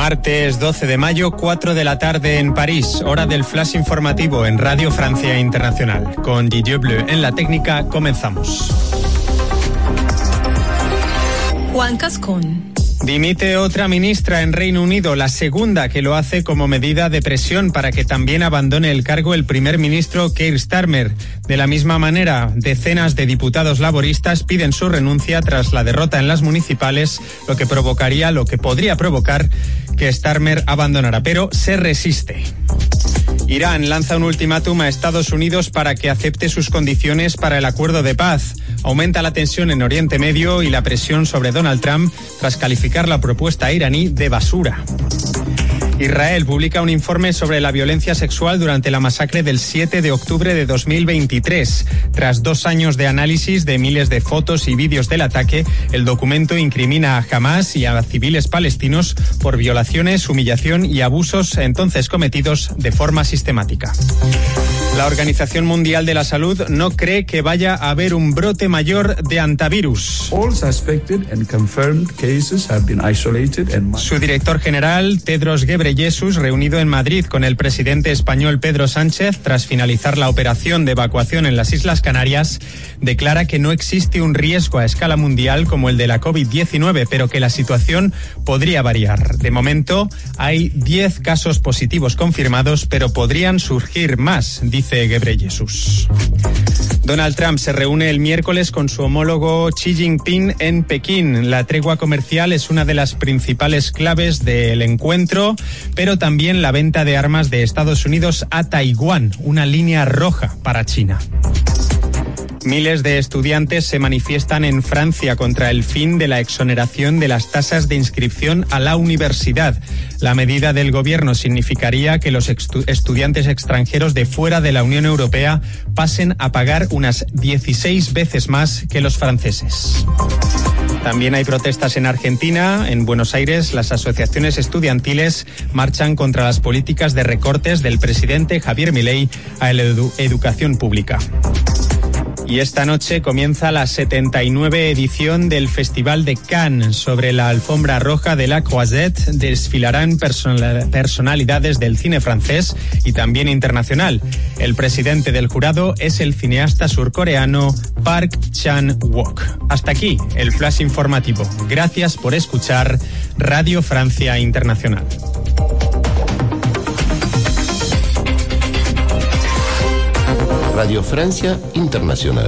Martes 12 de mayo, 4 de la tarde en París, hora del flash informativo en Radio Francia Internacional. Con Didier Bleu en la técnica, comenzamos. Juan Cascón. Dimite otra ministra en Reino Unido, la segunda que lo hace como medida de presión para que también abandone el cargo el primer ministro Keir Starmer. De la misma manera, decenas de diputados laboristas piden su renuncia tras la derrota en las municipales, lo que podría provocar que Starmer abandonara, pero se resiste. Irán lanza un ultimátum a Estados Unidos para que acepte sus condiciones para el acuerdo de paz. Aumenta la tensión en Oriente Medio y la presión sobre Donald Trump tras calificar la propuesta iraní de basura. Israel publica un informe sobre la violencia sexual durante la masacre del 7 de octubre de 2023. Tras 2 años de análisis de miles de fotos y vídeos del ataque, el documento incrimina a Hamas y a civiles palestinos por violaciones, humillación y abusos entonces cometidos de forma sistemática. La Organización Mundial de la Salud no cree que vaya a haber un brote mayor de hantavirus. Su director general, Tedros Ghebreyesus, reunido en Madrid con el presidente español Pedro Sánchez tras finalizar la operación de evacuación en las Islas Canarias, declara que no existe un riesgo a escala mundial como el de la COVID-19, pero que la situación podría variar. De momento, hay 10 casos positivos confirmados, pero podrían surgir más, dice Ghebreyesus. Donald Trump se reúne el miércoles con su homólogo Xi Jinping en Pekín. La tregua comercial es una de las principales claves del encuentro, pero también la venta de armas de Estados Unidos a Taiwán, una línea roja para China. Miles de estudiantes se manifiestan en Francia contra el fin de la exoneración de las tasas de inscripción a la universidad. La medida del gobierno significaría que los estudiantes extranjeros de fuera de la Unión Europea pasen a pagar unas 16 veces más que los franceses. También hay protestas en Argentina. En Buenos Aires, las asociaciones estudiantiles marchan contra las políticas de recortes del presidente Javier Milei a la educación pública. Y esta noche comienza la 79 edición del Festival de Cannes. Sobre la alfombra roja de la Croisette desfilarán personalidades del cine francés y también internacional. El presidente del jurado es el cineasta surcoreano Park Chan-wook. Hasta aquí el flash informativo. Gracias por escuchar Radio Francia Internacional. Radio Francia Internacional.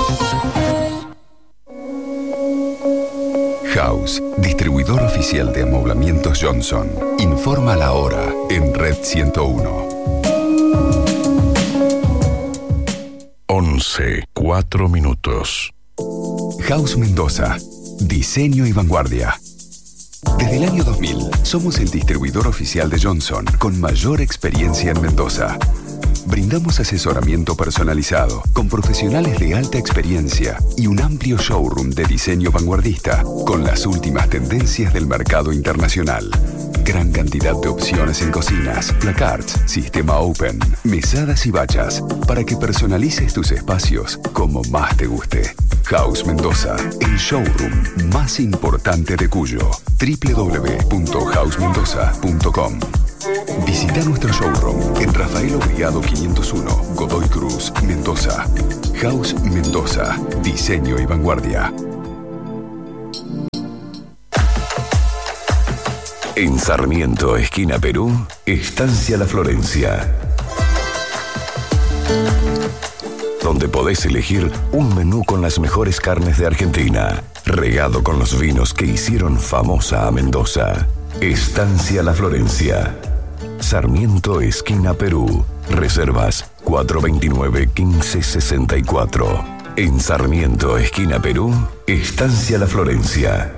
House, distribuidor oficial de amoblamientos Johnson, informa la hora en Red 101. 11:04. House Mendoza, diseño y vanguardia. Desde el año 2000, somos el distribuidor oficial de Johnson con mayor experiencia en Mendoza. Brindamos asesoramiento personalizado, con profesionales de alta experiencia y un amplio showroom de diseño vanguardista, con las últimas tendencias del mercado internacional. Gran cantidad de opciones en cocinas, placards, sistema open, mesadas y bachas, para que personalices tus espacios como más te guste. House Mendoza, el showroom más importante de Cuyo. www.housemendoza.com. Visita nuestro showroom en Rafael Obligado 501, Godoy Cruz, Mendoza. House Mendoza, diseño y vanguardia. En Sarmiento, esquina Perú, Estancia La Florencia, donde podés elegir un menú con las mejores carnes de Argentina, regado con los vinos que hicieron famosa a Mendoza. Estancia La Florencia, Sarmiento, esquina Perú. Reservas 429-1564. En Sarmiento, esquina Perú, Estancia La Florencia.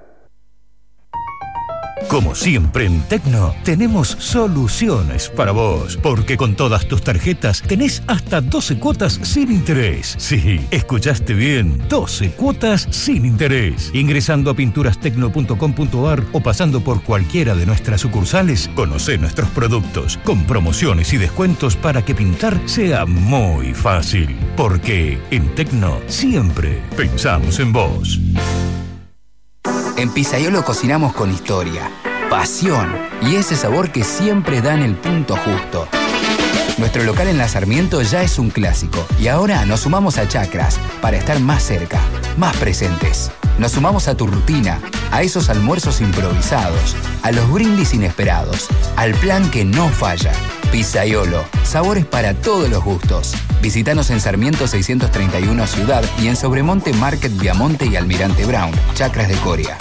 Como siempre en Tecno, tenemos soluciones para vos, porque con todas tus tarjetas tenés hasta 12 cuotas sin interés. Sí, escuchaste bien, 12 cuotas sin interés. Ingresando a pinturastecno.com.ar o pasando por cualquiera de nuestras sucursales, conocé nuestros productos, con promociones y descuentos para que pintar sea muy fácil. Porque en Tecno siempre pensamos en vos. En Pizzaiolo cocinamos con historia, pasión y ese sabor que siempre da en el punto justo. Nuestro local en La Sarmiento ya es un clásico y ahora nos sumamos a Chacras para estar más cerca, más presentes. Nos sumamos a tu rutina, a esos almuerzos improvisados, a los brindis inesperados, al plan que no falla. Pizzaiolo, sabores para todos los gustos. Visítanos en Sarmiento 631 Ciudad y en Sobremonte Market Viamonte y Almirante Brown, Chacras de Coria.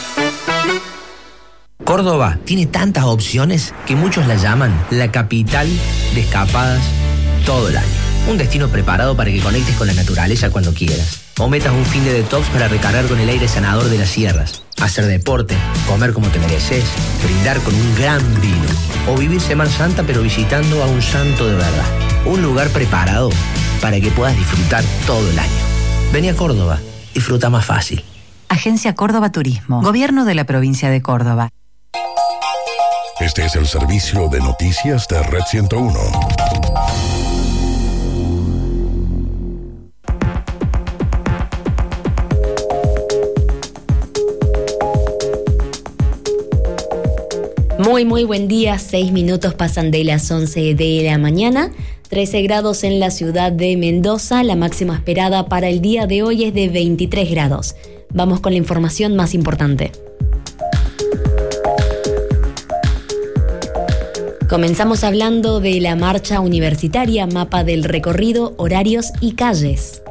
Córdoba tiene tantas opciones que muchos la llaman la capital de escapadas todo el año. Un destino preparado para que conectes con la naturaleza cuando quieras. O metas un fin de detox para recargar con el aire sanador de las sierras. Hacer deporte, comer como te mereces, brindar con un gran vino. O vivir Semana Santa pero visitando a un santo de verdad. Un lugar preparado para que puedas disfrutar todo el año. Vení a Córdoba, disfruta más fácil. Agencia Córdoba Turismo, Gobierno de la Provincia de Córdoba. Este es el servicio de noticias de Red 101. Muy buen día, 6 minutos pasan de las 11 de la mañana, 13 grados en la ciudad de Mendoza, la máxima esperada para el día de hoy es de 23 grados. Vamos con la información más importante. Comenzamos hablando de la marcha universitaria, mapa del recorrido, horarios y calles.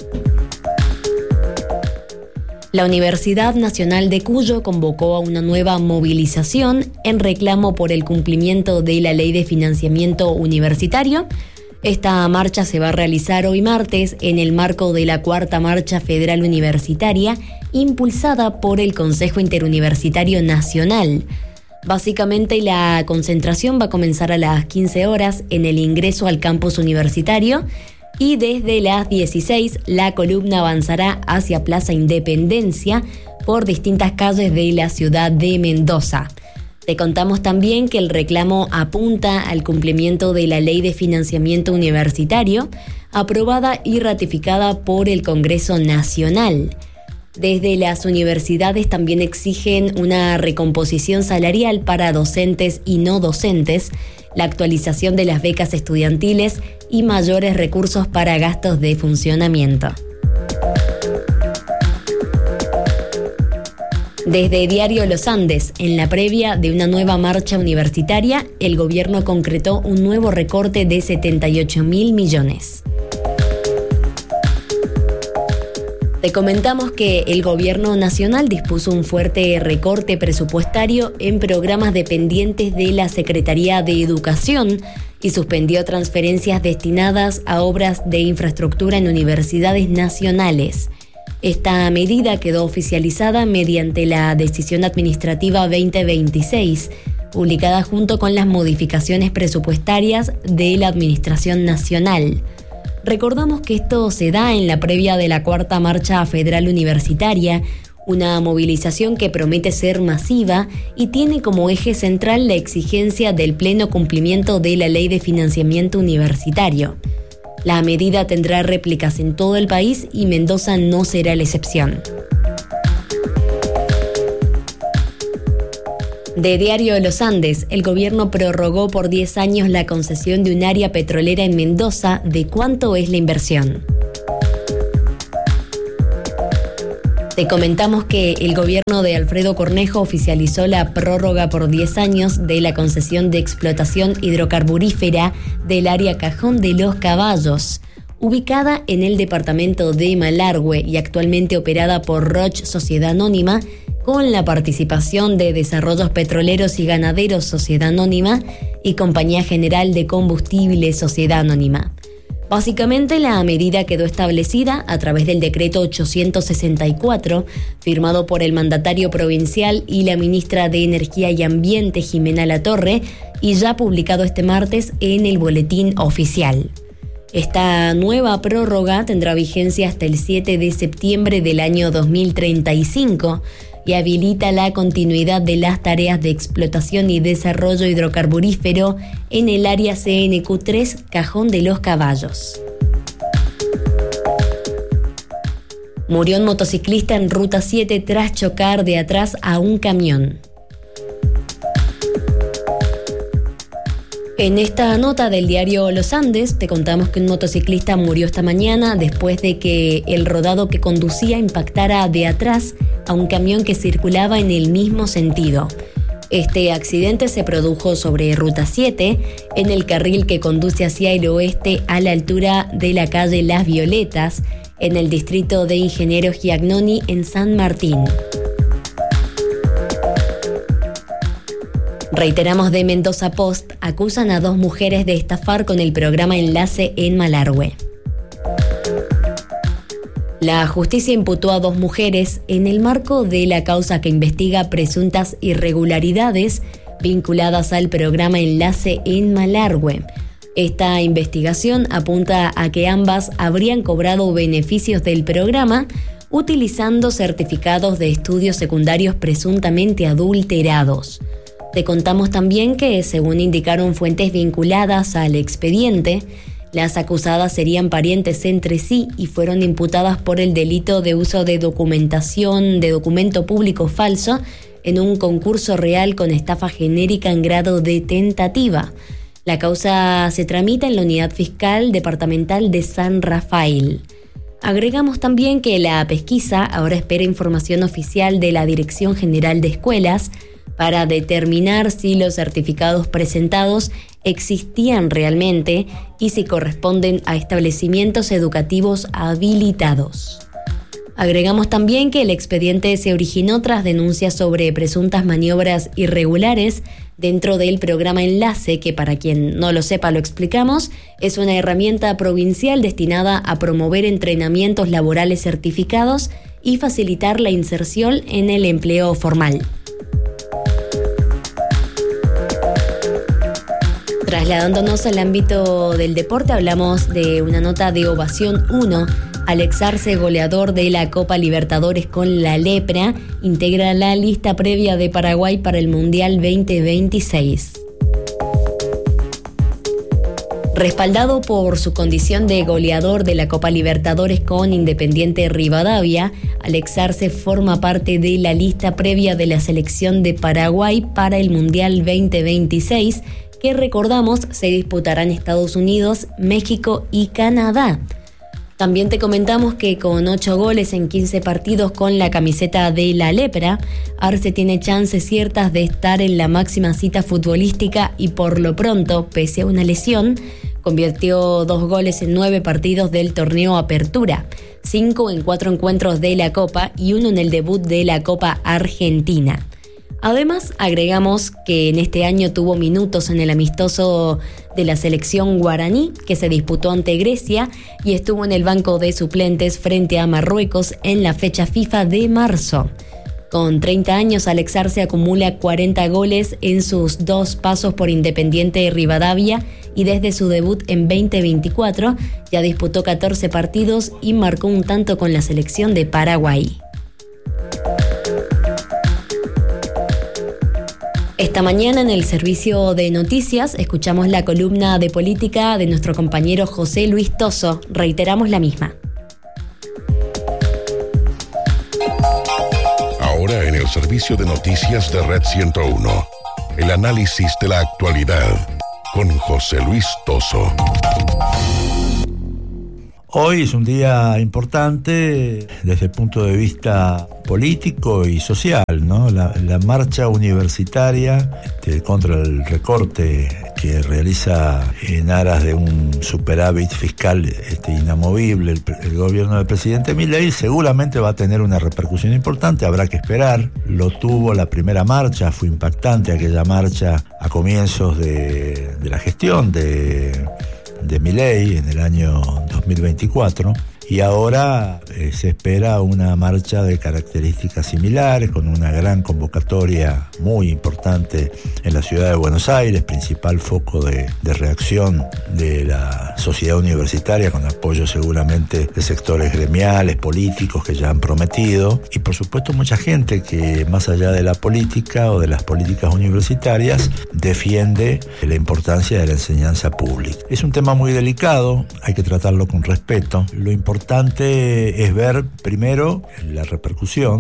La Universidad Nacional de Cuyo convocó a una nueva movilización en reclamo por el cumplimiento de la Ley de Financiamiento Universitario. Esta marcha se va a realizar hoy martes en el marco de la Cuarta Marcha Federal Universitaria, impulsada por el Consejo Interuniversitario Nacional. Básicamente la concentración va a comenzar a las 15 horas en el ingreso al campus universitario y desde las 16 la columna avanzará hacia Plaza Independencia por distintas calles de la ciudad de Mendoza. Te contamos también que el reclamo apunta al cumplimiento de la Ley de Financiamiento Universitario, aprobada y ratificada por el Congreso Nacional. Desde las universidades también exigen una recomposición salarial para docentes y no docentes, la actualización de las becas estudiantiles y mayores recursos para gastos de funcionamiento. Desde Diario Los Andes, en la previa de una nueva marcha universitaria, el gobierno concretó un nuevo recorte de 78.000 millones. Te comentamos que el gobierno nacional dispuso un fuerte recorte presupuestario en programas dependientes de la Secretaría de Educación y suspendió transferencias destinadas a obras de infraestructura en universidades nacionales. Esta medida quedó oficializada mediante la Decisión Administrativa 2026, publicada junto con las modificaciones presupuestarias de la Administración Nacional. Recordamos que esto se da en la previa de la Cuarta Marcha Federal Universitaria, una movilización que promete ser masiva y tiene como eje central la exigencia del pleno cumplimiento de la Ley de Financiamiento Universitario. La medida tendrá réplicas en todo el país y Mendoza no será la excepción. De Diario Los Andes, el gobierno prorrogó por 10 años la concesión de un área petrolera en Mendoza. ¿De cuánto es la inversión? Te comentamos que el gobierno de Alfredo Cornejo oficializó la prórroga por 10 años de la concesión de explotación hidrocarburífera del área Cajón de los Caballos, ubicada en el departamento de Malargüe y actualmente operada por Roche Sociedad Anónima, con la participación de Desarrollos Petroleros y Ganaderos Sociedad Anónima y Compañía General de Combustibles Sociedad Anónima. Básicamente, la medida quedó establecida a través del decreto 864, firmado por el mandatario provincial y la ministra de Energía y Ambiente, Jimena Latorre, y ya publicado este martes en el Boletín Oficial. Esta nueva prórroga tendrá vigencia hasta el 7 de septiembre del año 2035 y habilita la continuidad de las tareas de explotación y desarrollo hidrocarburífero en el área CNQ3 Cajón de los Caballos. Murió un motociclista en Ruta 7 tras chocar de atrás a un camión. En esta nota del diario Los Andes te contamos que un motociclista murió esta mañana después de que el rodado que conducía impactara de atrás a un camión que circulaba en el mismo sentido. Este accidente se produjo sobre Ruta 7, en el carril que conduce hacia el oeste a la altura de la calle Las Violetas, en el distrito de Ingenieros Giagnoni en San Martín. Reiteramos de Mendoza Post, acusan a 2 mujeres de estafar con el programa Enlace en Malargüe. La justicia imputó a 2 mujeres en el marco de la causa que investiga presuntas irregularidades vinculadas al programa Enlace en Malargüe. Esta investigación apunta a que ambas habrían cobrado beneficios del programa utilizando certificados de estudios secundarios presuntamente adulterados. Te contamos también que, según indicaron fuentes vinculadas al expediente, las acusadas serían parientes entre sí y fueron imputadas por el delito de uso de documentación de documento público falso en un concurso real con estafa genérica en grado de tentativa. La causa se tramita en la Unidad Fiscal Departamental de San Rafael. Agregamos también que la pesquisa ahora espera información oficial de la Dirección General de Escuelas para determinar si los certificados presentados existían realmente y si corresponden a establecimientos educativos habilitados. Agregamos también que el expediente se originó tras denuncias sobre presuntas maniobras irregulares dentro del programa Enlace, que para quien no lo sepa lo explicamos, es una herramienta provincial destinada a promover entrenamientos laborales certificados y facilitar la inserción en el empleo formal. Trasladándonos al ámbito del deporte, hablamos de una nota de Ovación 1. Alex Arce, goleador de la Copa Libertadores con la Lepra, integra la lista previa de Paraguay para el Mundial 2026. Respaldado por su condición de goleador de la Copa Libertadores con Independiente Rivadavia, Alex Arce forma parte de la lista previa de la selección de Paraguay para el Mundial 2026, que recordamos se disputará en Estados Unidos, México y Canadá. También te comentamos que con 8 goles en 15 partidos con la camiseta de la Lepra, Arce tiene chances ciertas de estar en la máxima cita futbolística y por lo pronto, pese a una lesión, convirtió 2 goles en 9 partidos del torneo Apertura, 5 en 4 encuentros de la Copa y 1 en el debut de la Copa Argentina. Además, agregamos que en este año tuvo minutos en el amistoso de la selección guaraní, que se disputó ante Grecia, y estuvo en el banco de suplentes frente a Marruecos en la fecha FIFA de marzo. Con 30 años, Alex Arce acumula 40 goles en sus 2 pasos por Independiente Rivadavia y desde su debut en 2024 ya disputó 14 partidos y marcó un tanto con la selección de Paraguay. Esta mañana en el servicio de noticias escuchamos la columna de política de nuestro compañero José Luis Toso. Reiteramos la misma. Ahora en el servicio de noticias de Red 101, el análisis de la actualidad con José Luis Toso. Hoy es un día importante desde el punto de vista político y social, ¿no? La marcha universitaria contra el recorte que realiza en aras de un superávit fiscal inamovible el gobierno del presidente Milei seguramente va a tener una repercusión importante, habrá que esperar. Lo tuvo la primera marcha, fue impactante aquella marcha a comienzos de la gestión de Milei en el año 2024 y ahora se espera una marcha de características similares con una gran convocatoria muy importante en la ciudad de Buenos Aires, principal foco de reacción de la sociedad universitaria con apoyo seguramente de sectores gremiales, políticos que ya han prometido y por supuesto mucha gente que más allá de la política o de las políticas universitarias defiende la importancia de la enseñanza pública. Es un tema muy delicado, hay que tratarlo con respeto. Lo importante es ver primero la repercusión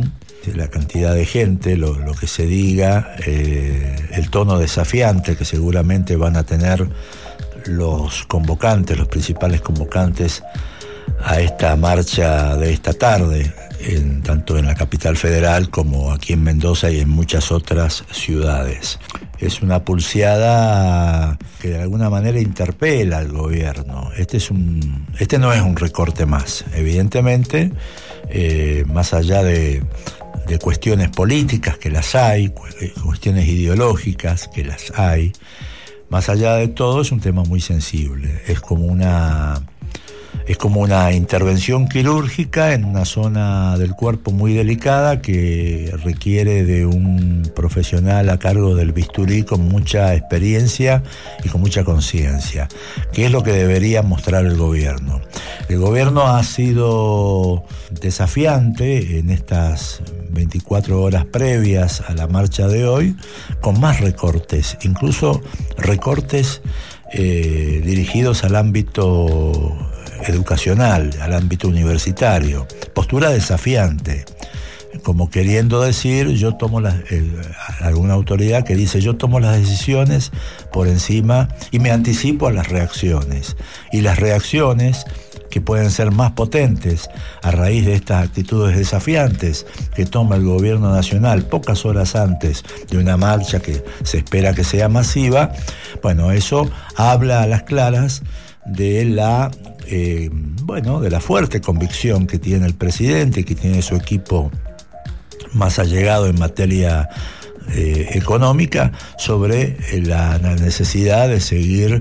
la cantidad de gente, lo que se diga, el tono desafiante que seguramente van a tener los principales convocantes a esta marcha de esta tarde, tanto en la capital federal como aquí en Mendoza y en muchas otras ciudades. Es una pulseada que de alguna manera interpela al gobierno. Este no es un recorte más, evidentemente, más allá de cuestiones políticas, que las hay, cuestiones ideológicas, que las hay. Más allá de todo, es un tema muy sensible. Es como una intervención quirúrgica en una zona del cuerpo muy delicada que requiere de un profesional a cargo del bisturí con mucha experiencia y con mucha conciencia, que es lo que debería mostrar el gobierno. El gobierno ha sido desafiante en estas 24 horas previas a la marcha de hoy, con más recortes, incluso recortes dirigidos al ámbito educacional, al ámbito universitario. Postura desafiante, como queriendo decir, alguna autoridad que dice, yo tomo las decisiones por encima y me anticipo a las reacciones. Y las reacciones que pueden ser más potentes a raíz de estas actitudes desafiantes que toma el gobierno nacional pocas horas antes de una marcha que se espera que sea masiva, bueno, eso habla a las claras de la fuerte convicción que tiene el presidente, que tiene su equipo más allegado en materia económica, sobre la necesidad de seguir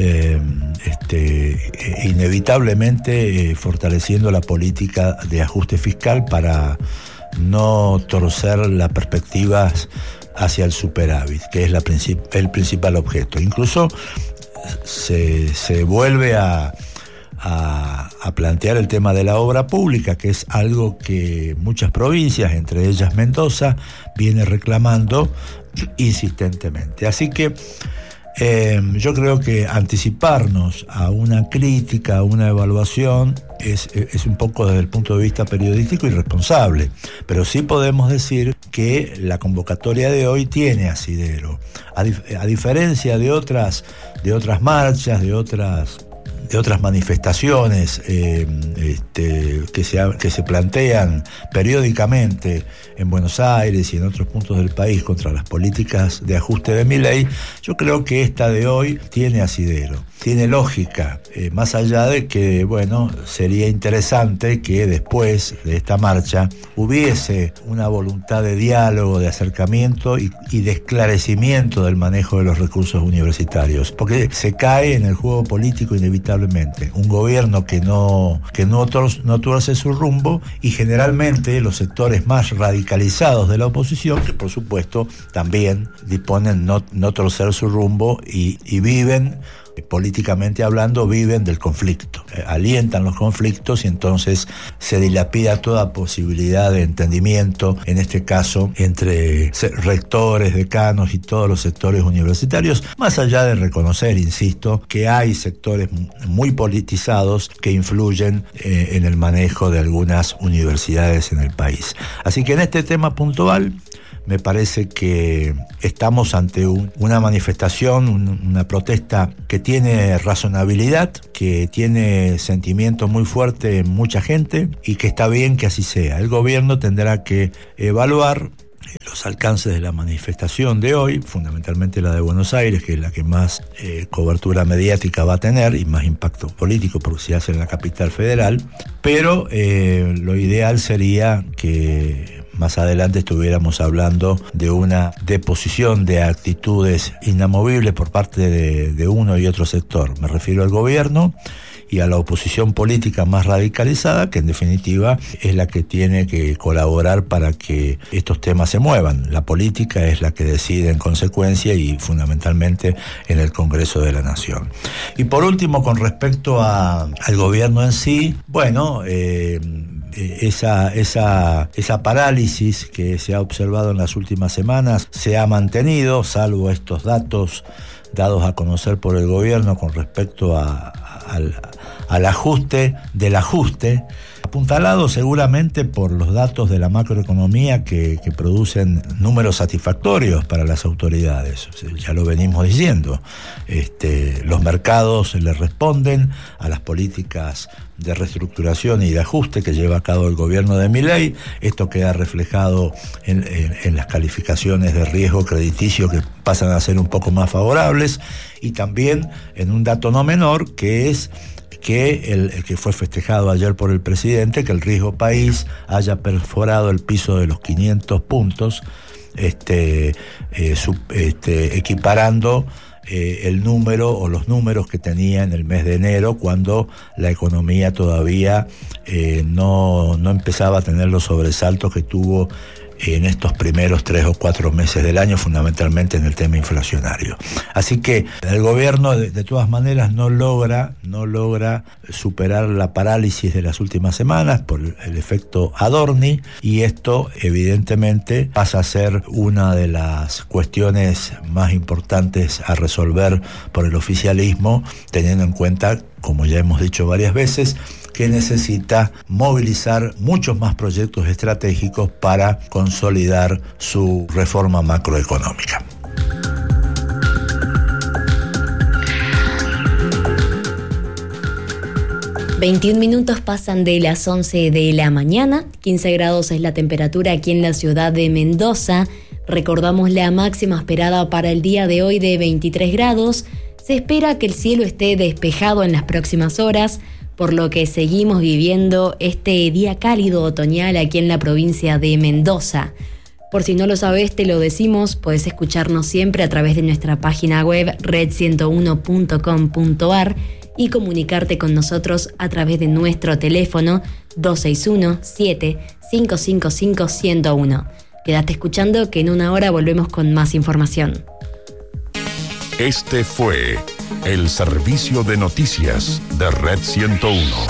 inevitablemente fortaleciendo la política de ajuste fiscal para no torcer las perspectivas hacia el superávit, que es el principal objeto. Incluso se vuelve a plantear el tema de la obra pública, que es algo que muchas provincias, entre ellas Mendoza, viene reclamando insistentemente. Así que yo creo que anticiparnos a una crítica, a una evaluación, es un poco desde el punto de vista periodístico irresponsable, pero sí podemos decir que la convocatoria de hoy tiene asidero, a diferencia de otras marchas, de otras manifestaciones que se plantean periódicamente en Buenos Aires y en otros puntos del país contra las políticas de ajuste de Milei. Yo creo que esta de hoy tiene asidero, tiene lógica, más allá de que, sería interesante que después de esta marcha hubiese una voluntad de diálogo, de acercamiento y de esclarecimiento del manejo de los recursos universitarios, porque se cae en el juego político inevitablemente. Un gobierno que no torce su rumbo, y generalmente los sectores más radicalizados de la oposición, que por supuesto también disponen no torcer su rumbo y viven, políticamente hablando, viven del conflicto, alientan los conflictos, y entonces se dilapida toda posibilidad de entendimiento, en este caso entre rectores, decanos y todos los sectores universitarios, más allá de reconocer, insisto, que hay sectores muy politizados que influyen en el manejo de algunas universidades en el país. Así que en este tema puntual me parece que estamos ante una manifestación, una protesta que tiene razonabilidad, que tiene sentimiento muy fuerte en mucha gente, y que está bien que así sea. El gobierno tendrá que evaluar los alcances de la manifestación de hoy, fundamentalmente la de Buenos Aires, que es la que más cobertura mediática va a tener y más impacto político, porque se hace en la capital federal, pero lo ideal sería que más adelante estuviéramos hablando de una deposición de actitudes inamovibles por parte de uno y otro sector. Me refiero al gobierno y a la oposición política más radicalizada, que en definitiva es la que tiene que colaborar para que estos temas se muevan. La política es la que decide en consecuencia, y fundamentalmente en el Congreso de la Nación. Y por último, con respecto al gobierno en sí, esa parálisis que se ha observado en las últimas semanas se ha mantenido, salvo estos datos dados a conocer por el gobierno con respecto al ajuste del ajuste. apuntalado seguramente por los datos de la macroeconomía que producen números satisfactorios para las autoridades. Ya lo venimos diciendo. Los mercados le responden a las políticas de reestructuración y de ajuste que lleva a cabo el gobierno de Milei. Esto queda reflejado en las calificaciones de riesgo crediticio, que pasan a ser un poco más favorables, y también en un dato no menor, que es que el que fue festejado ayer por el presidente, que el riesgo país haya perforado el piso de los 500 puntos, equiparando el número o los números que tenía en el mes de enero, cuando la economía todavía no empezaba a tener los sobresaltos que tuvo en estos primeros 3 o 4 meses del año, fundamentalmente en el tema inflacionario. Así que el gobierno de todas maneras no logra superar la parálisis de las últimas semanas por el efecto Adorni, y esto evidentemente pasa a ser una de las cuestiones más importantes a resolver por el oficialismo, teniendo en cuenta, como ya hemos dicho varias veces, que necesita movilizar muchos más proyectos estratégicos para consolidar su reforma macroeconómica. ...21 pasan de las 11 de la mañana... ...15 grados es la temperatura aquí en la ciudad de Mendoza... ...recordamos la máxima esperada para el día de hoy de 23 grados... ...se espera que el cielo esté despejado en las próximas horas... ...por lo que seguimos viviendo este día cálido otoñal aquí en la provincia de Mendoza. Por si no lo sabes, te lo decimos, podés escucharnos siempre a través de nuestra página web red101.com.ar y comunicarte con nosotros a través de nuestro teléfono 261-7-555-101. Quédate escuchando, que en una hora volvemos con más información. Este fue el servicio de noticias de Red 101.